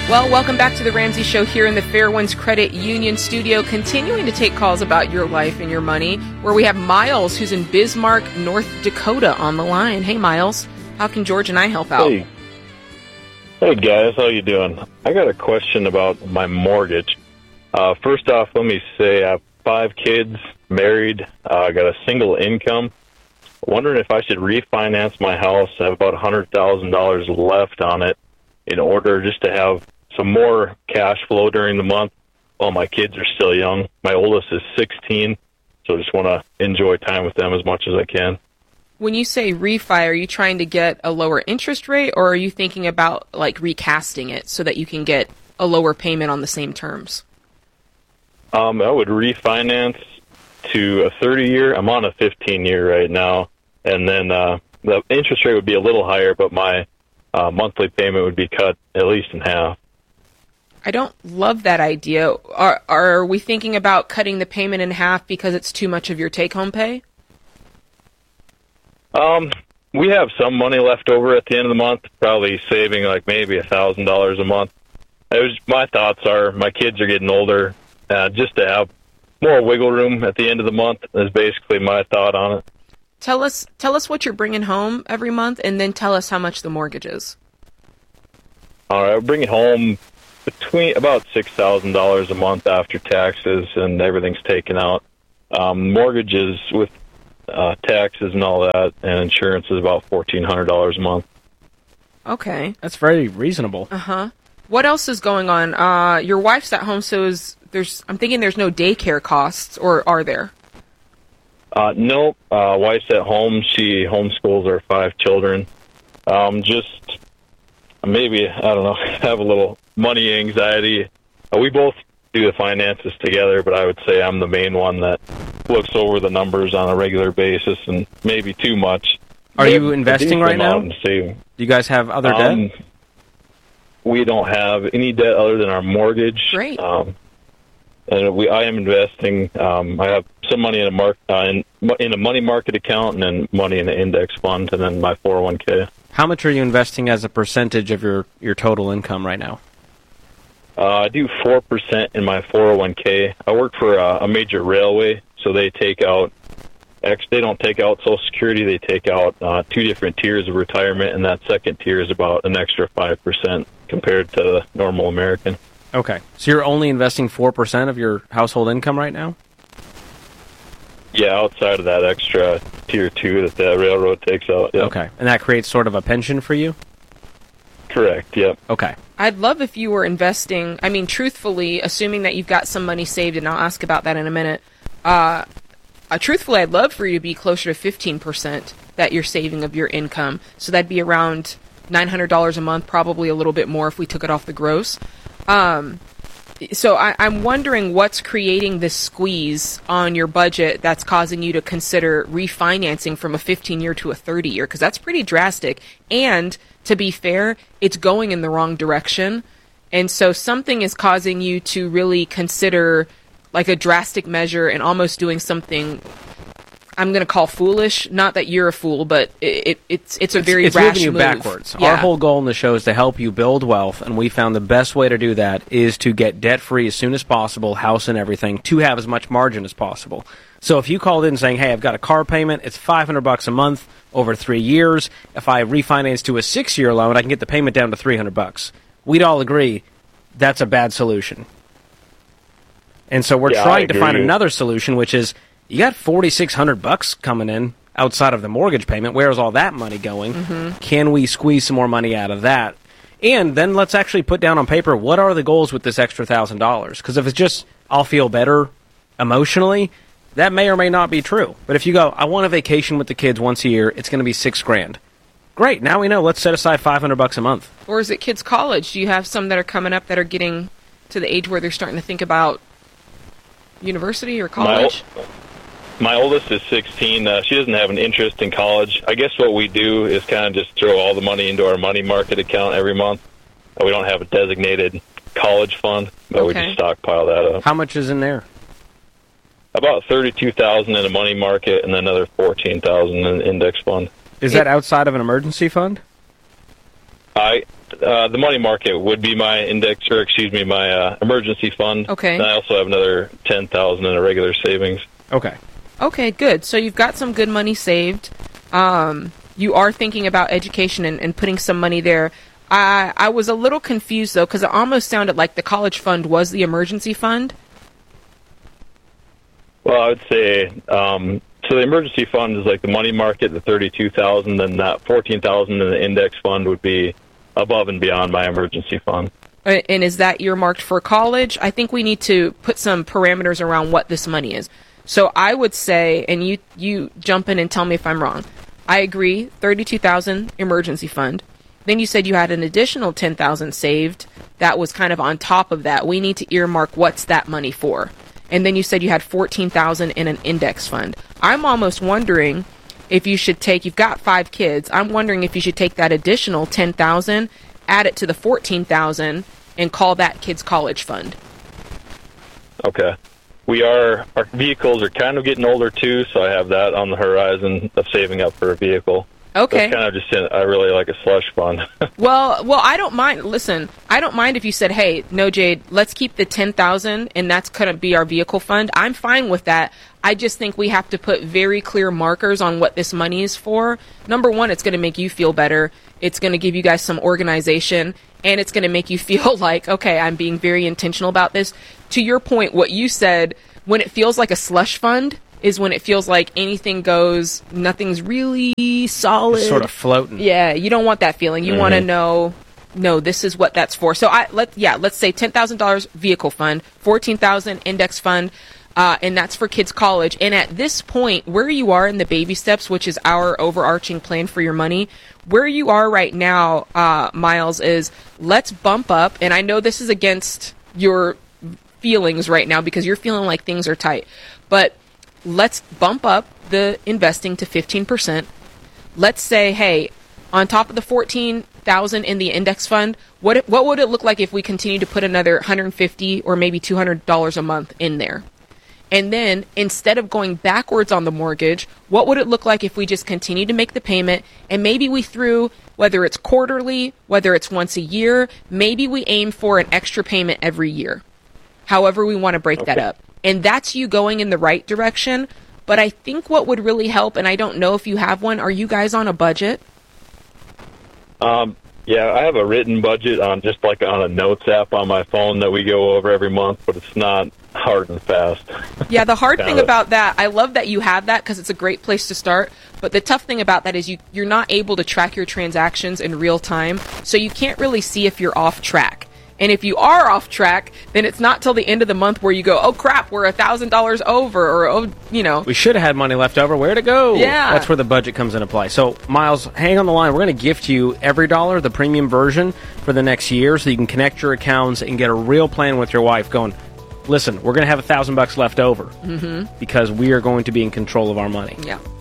Well, welcome back to the Ramsey Show here in the Fairwinds Credit Union studio, continuing to take calls about your life and your money, where we have Miles, who's in Bismarck, North Dakota, on the line. Hey, Miles, how can George and I help out? Hey guys, how you doing? I got a question about my mortgage. First off, let me say I have 5 kids, married, I got a single income. Wondering if I should refinance my house. I have about $100,000 left on it in order just to have some more cash flow during the month while my kids are still young. My oldest is 16, so I just want to enjoy time with them as much as I can. When you say refi, are you trying to get a lower interest rate, or are you thinking about like recasting it so that you can get a lower payment on the same terms? I would refinance to a 30-year. I'm on a 15-year right now, and then the interest rate would be a little higher, but my monthly payment would be cut at least in half. I don't love that idea. Are we thinking about cutting the payment in half because it's too much of your take-home pay? We have some money left over at the end of the month, probably saving like maybe $1,000 a month. My thoughts are my kids are getting older, just to have more wiggle room at the end of the month is basically my thought on it. Tell us what you're bringing home every month, and then tell us how much the mortgage is. All right, I bring it home between about $6,000 a month after taxes and everything's taken out. Mortgages with taxes and all that, and insurance is about $1,400 a month. Okay, that's very reasonable. What else is going on? Your wife's at home, so I'm thinking there's no daycare costs, or are there? No, wife's at home. She homeschools our 5 children. Just maybe, I don't know, have a little money anxiety. We both do the finances together, but I would say I'm the main one that looks over the numbers on a regular basis, and maybe too much. Are you investing right now? Do you guys have other debt? We don't have any debt other than our mortgage. Great. And I am investing. I have some money in a money market account, and then money in an index fund, and then my 401k. How much are you investing as a percentage of your total income right now? I do 4% in my 401k. I work for a major railway, so they take out. They don't take out Social Security. They take out 2 different tiers of retirement, and that second tier is about an extra 5% compared to the normal American. Okay, so you're only investing 4% of your household income right now? Yeah, outside of that extra tier 2 that the railroad takes out. Yep. Okay, and that creates sort of a pension for you? Correct, yep. Okay. I'd love if you were investing, I mean, truthfully, assuming that you've got some money saved, and I'll ask about that in a minute, truthfully, I'd love for you to be closer to 15% that you're saving of your income. So that'd be around $900 a month, probably a little bit more if we took it off the gross. So I'm wondering what's creating this squeeze on your budget that's causing you to consider refinancing from a 15-year to a 30-year, because that's pretty drastic. And to be fair, it's going in the wrong direction. And so something is causing you to really consider like a drastic measure and almost doing something I'm going to call foolish. Not that you're a fool, but it's a very rash move. It's moving you backwards. Yeah. Our whole goal in the show is to help you build wealth, and we found the best way to do that is to get debt-free as soon as possible, house and everything, to have as much margin as possible. So if you called in saying, hey, I've got a car payment, it's $500 a month over 3 years. If I refinance to a 6-year loan, I can get the payment down to $300. We'd all agree that's a bad solution. And so we're trying to find another solution, which is you got $4,600 coming in outside of the mortgage payment. Where's all that money going? Mm-hmm. Can we squeeze some more money out of that? And then let's actually put down on paper, what are the goals with this extra $1,000? Because if it's just, I'll feel better emotionally, that may or may not be true. But if you go, I want a vacation with the kids once a year, it's going to be $6,000. Great, now we know. Let's set aside $500 a month. Or is it kids' college? Do you have some that are coming up that are getting to the age where they're starting to think about university or college? My oldest is 16. She doesn't have an interest in college. I guess what we do is kind of just throw all the money into our money market account every month. We don't have a designated college fund, but we just stockpile that up. How much is in there? About $32,000 in a money market and then another $14,000 in an index fund. Is that outside of an emergency fund? the money market would be my my emergency fund. Okay. And I also have another $10,000 in a regular savings. Okay. Okay, good. So you've got some good money saved. You are thinking about education and putting some money there. I was a little confused, though, because it almost sounded like the college fund was the emergency fund. Well, I would say, so the emergency fund is like the money market, the $32,000, and that $14,000 in the index fund would be above and beyond my emergency fund. And is that earmarked for college? I think we need to put some parameters around what this money is. So I would say, and you jump in and tell me if I'm wrong. I agree, $32,000 emergency fund. Then you said you had an additional $10,000 saved. That was kind of on top of that. We need to earmark what's that money for. And then you said you had $14,000 in an index fund. I'm almost wondering if you should take, you've got 5 kids. I'm wondering if you should take that additional $10,000, add it to the $14,000, and call that kid's college fund. Okay. Our vehicles are kind of getting older too, so I have that on the horizon of saving up for a vehicle. Okay. That's kind of just, I really like a slush fund. Well, I don't mind. Listen, I don't mind if you said, hey, no, Jade, let's keep the $10,000 and that's going to be our vehicle fund. I'm fine with that. I just think we have to put very clear markers on what this money is for. Number one, it's going to make you feel better. It's going to give you guys some organization, and it's going to make you feel like, okay, I'm being very intentional about this. To your point, what you said, when it feels like a slush fund is when it feels like anything goes, nothing's really solid. It's sort of floating. Yeah, you don't want that feeling. You want to know, no, this is what that's for. So let's say $10,000 vehicle fund, $14,000 index fund, and that's for kids' college. And at this point, where you are in the baby steps, which is our overarching plan for your money, where you are right now, Miles, is let's bump up. And I know this is against your feelings right now because you're feeling like things are tight, but let's bump up the investing to 15%. Let's say, hey, on top of the $14,000 in the index fund, what would it look like if we continue to put another $150 or maybe $200 a month in there? And then instead of going backwards on the mortgage, what would it look like if we just continue to make the payment and maybe we threw, whether it's quarterly, whether it's once a year, maybe we aim for an extra payment every year. However we want to break that up. And that's you going in the right direction. But I think what would really help, and I don't know if you have one, are you guys on a budget? Yeah, I have a written budget on just like on a notes app on my phone that we go over every month, but it's not hard and fast. Yeah, the hard thing about that, I love that you have that because it's a great place to start. But the tough thing about that is you're not able to track your transactions in real time. So you can't really see if you're off track. And if you are off track, then it's not till the end of the month where you go, oh, crap, we're $1,000 over, or, oh, you know. We should have had money left over. Where'd it go? Yeah. That's where the budget comes into play. So, Miles, hang on the line. We're going to gift you EveryDollar, the premium version, for the next year so you can connect your accounts and get a real plan with your wife going, listen, we're going to have $1,000 left over because we are going to be in control of our money. Yeah.